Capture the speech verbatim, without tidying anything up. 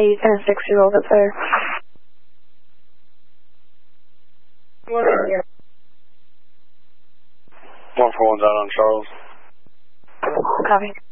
eight and a six-year-old up there. one four one's out on Charles. Copy.